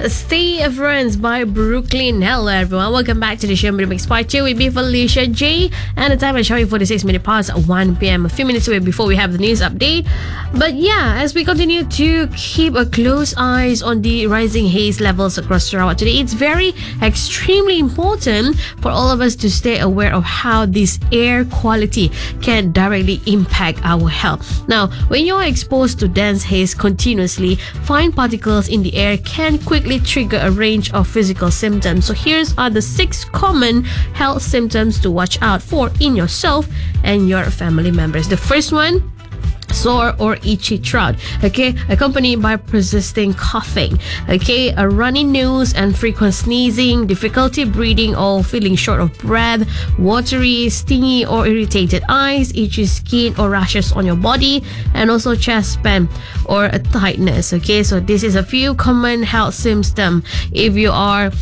Stay Friends by Brooklyn. Hello everyone, welcome back to the show Mix Part 2 with me, Felicia J. And the time is showing 46 minutes past 1 p.m. A few minutes away before we have the news update. But yeah, as we continue to keep a close eyes on the rising haze levels across Sarawak today, it's very extremely important for all of us to stay aware of how this air quality can directly impact our health. Now, when you're exposed to dense haze continuously, fine particles in the air can quickly trigger a range of physical symptoms. So here's are the 6 common health symptoms to watch out for in yourself and your family members. The first one, sore or itchy throat, okay, accompanied by persisting coughing, okay, a runny nose and frequent sneezing, difficulty breathing or feeling short of breath, watery, stingy or irritated eyes, itchy skin or rashes on your body, and also chest pain or a tightness. Okay, so this is a few common health symptoms if you are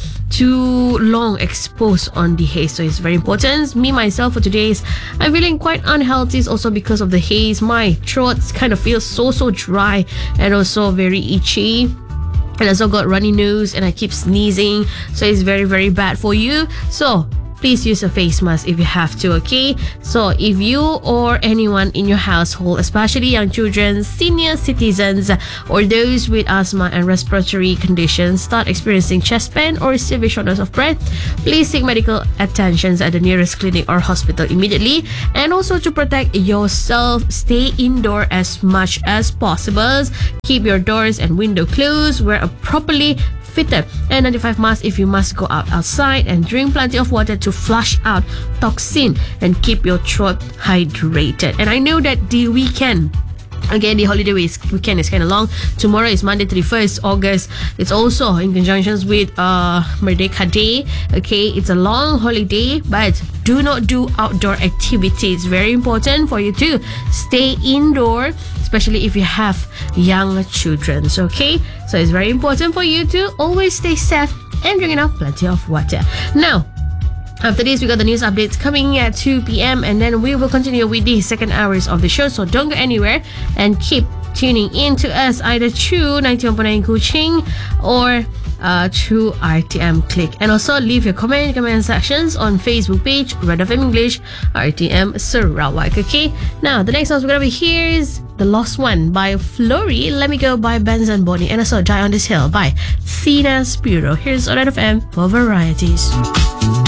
too long exposed on the haze. So it's very important. Me myself for today's, I'm feeling quite unhealthy. It's also because of the haze. My throat kind of feels so dry and also very itchy. And I also got runny nose and I keep sneezing. So it's very bad for you. So please use a face mask if you have to, okay? So if you or anyone in your household, especially young children, senior citizens, or those with asthma and respiratory conditions start experiencing chest pain or severe shortness of breath, please seek medical attention at the nearest clinic or hospital immediately. And also to protect yourself, stay indoor as much as possible. Keep your doors and window closed. Wear a properly fitted N95 mask if you must go outside, and drink plenty of water to flush out toxin and keep your throat hydrated. And I know that the weekend, again, the holiday weekend is kind of long. Tomorrow is Monday, 31st August. It's also in conjunction with Merdeka Day. Okay, it's a long holiday, but do not do outdoor activities. It's very important for you to stay indoor, especially if you have young children. Okay, so it's very important for you to always stay safe and drink enough plenty of water. Now, after this, we got the news updates coming at 2 p.m. and then we will continue with the second hours of the show. So don't go anywhere and keep tuning in to us either through 91.9 Kuching or through RTM Click. And also leave your comment sections on Facebook page Red FM English RTM Sarawak. Okay, now the next song we're gonna be here is The Lost One by Flory, Let Me Go by Benson Bonnie, and also Die on This Hill by Sina Spiro. Here's Red FM for varieties.